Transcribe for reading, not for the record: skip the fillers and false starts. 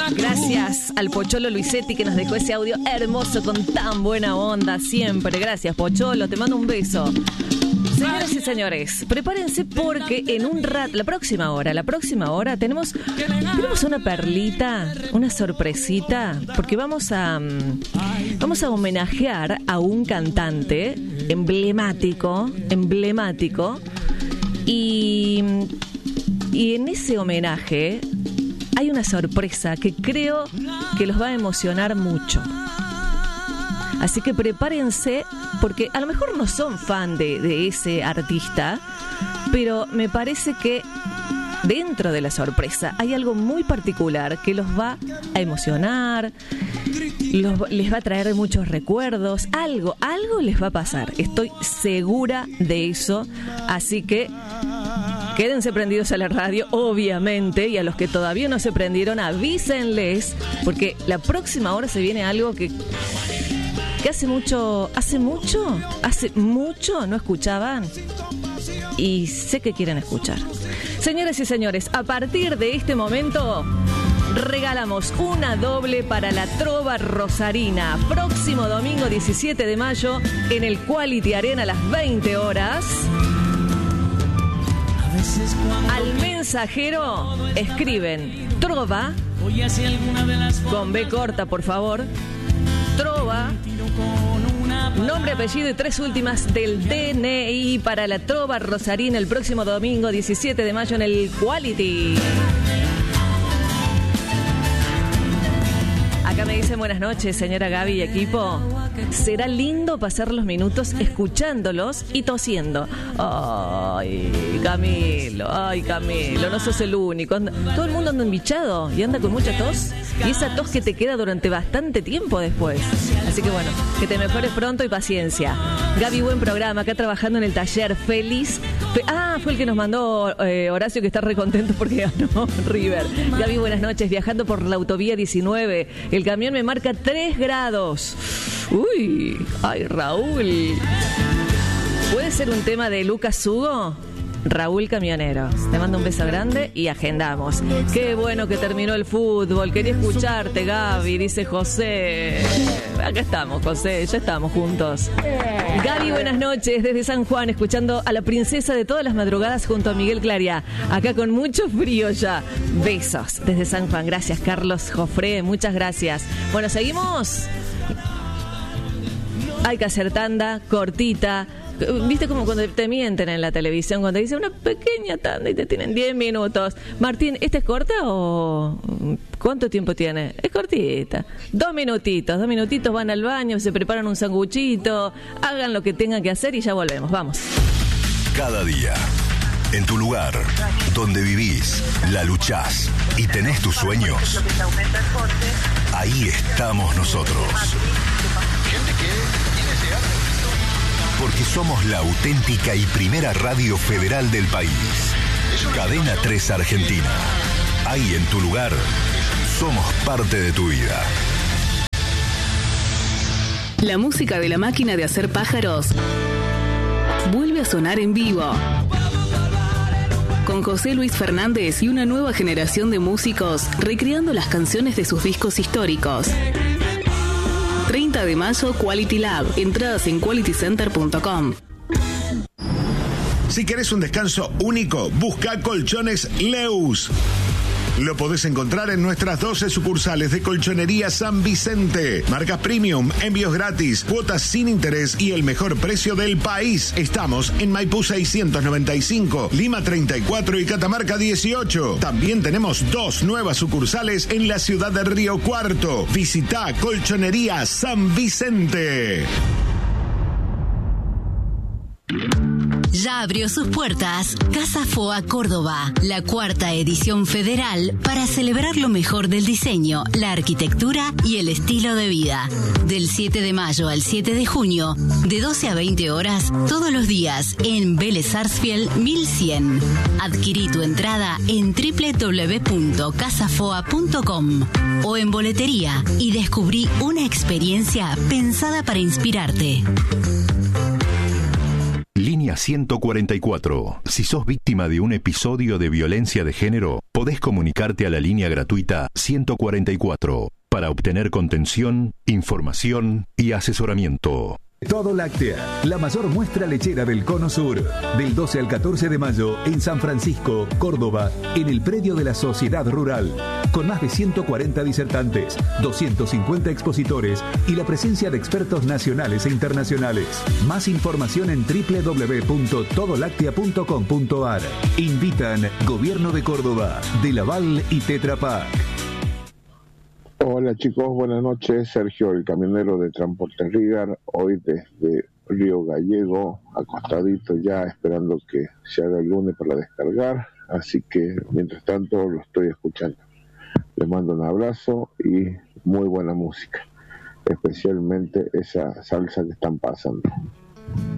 Gracias al Pocholo Luisetti que nos dejó ese audio hermoso con tan buena onda siempre. Gracias, Pocholo, te mando un beso. Señoras y señores, prepárense porque en un rato, la próxima hora tenemos una perlita, una sorpresita, porque vamos a homenajear a un cantante emblemático, y en ese homenaje hay una sorpresa que creo que los va a emocionar mucho. Así que prepárense, porque a lo mejor no son fan de ese artista, pero me parece que dentro de la sorpresa hay algo muy particular que los va a emocionar, les va a traer muchos recuerdos, algo les va a pasar. Estoy segura de eso, así que quédense prendidos a la radio, obviamente, y a los que todavía no se prendieron, avísenles, porque la próxima hora se viene algo que hace mucho no escuchaban y sé que quieren escuchar. Señoras y señores, a partir de este momento regalamos una doble para la Trova Rosarina, próximo domingo 17 de mayo en el Quality Arena a las 20 horas. Al mensajero escriben Trova con B corta, por favor. Trova, nombre, apellido y 3 últimas del DNI para la Trova Rosarina el próximo domingo 17 de mayo en el Quality. Acá me dicen buenas noches, señora Gaby y equipo. Será lindo pasar los minutos escuchándolos y tosiendo. Ay, Camilo, no sos el único. Todo el mundo anda embichado y anda con mucha tos. Y esa tos que te queda durante bastante tiempo después. Así que bueno, que te mejores pronto y paciencia. Gaby, buen programa, acá trabajando en el taller. Feliz. Fue el que nos mandó Horacio, que está re contento porque ganó River. Gaby, buenas noches. Viajando por la autovía 19. El camión me marca 3 grados. Uy, ay, Raúl. ¿Puede ser un tema de Lucas Hugo? Raúl Camionero. Te mando un beso grande y agendamos. Qué bueno que terminó el fútbol. Quería escucharte, Gaby, dice José. Acá estamos, José, ya estamos juntos. Gaby, buenas noches desde San Juan, escuchando a la princesa de todas las madrugadas junto a Miguel Claria. Acá con mucho frío ya. Besos desde San Juan. Gracias, Carlos Jofré, muchas gracias. Bueno, seguimos. Hay que hacer tanda cortita. ¿Viste como cuando te mienten en la televisión? Cuando te dicen una pequeña tanda y te tienen 10 minutos. Martín, ¿esta es corta o cuánto tiempo tiene? Es cortita. 2 minutitos, van al baño, se preparan un sanguchito, hagan lo que tengan que hacer y ya volvemos. Vamos. Cada día, en tu lugar, donde vivís, la luchás y tenés tus sueños, ahí estamos nosotros. Porque somos la auténtica y primera radio federal del país. Cadena 3 Argentina. Ahí en tu lugar, somos parte de tu vida. La música de la máquina de hacer pájaros vuelve a sonar en vivo. Con José Luis Fernández y una nueva generación de músicos recreando las canciones de sus discos históricos. 30 de mayo, Quality Lab. Entradas en qualitycenter.com. Si querés un descanso único, busca Colchones Leus. Lo podés encontrar en nuestras 12 sucursales de Colchonería San Vicente. Marcas premium, envíos gratis, cuotas sin interés y el mejor precio del país. Estamos en Maipú 695, Lima 34 y Catamarca 18. También tenemos 2 nuevas sucursales en la ciudad de Río Cuarto. Visita Colchonería San Vicente. Ya abrió sus puertas Casa Foa Córdoba, la 4ª edición federal para celebrar lo mejor del diseño, la arquitectura y el estilo de vida. Del 7 de mayo al 7 de junio, de 12 a 20 horas, todos los días en Vélez Sarsfield 1100. Adquirí tu entrada en www.casafoa.com o en boletería y descubrí una experiencia pensada para inspirarte. Línea Línea 144. Si sos víctima de un episodio de violencia de género, podés comunicarte a la línea gratuita 144 para obtener contención, información y asesoramiento. Todo Láctea, la mayor muestra lechera del Cono Sur. Del 12 al 14 de mayo en San Francisco, Córdoba, en el predio de la Sociedad Rural. Con más de 140 disertantes, 250 expositores y la presencia de expertos nacionales e internacionales. Más información en www.todolactea.com.ar. Invitan Gobierno de Córdoba, De Laval y Tetra Pak. Hola chicos, buenas noches. Sergio, el camionero de Transporte Rigar, hoy desde Río Gallego, acostadito ya, esperando que se haga el lunes para descargar, así que mientras tanto lo estoy escuchando. Les mando un abrazo y muy buena música, especialmente esa salsa que están pasando.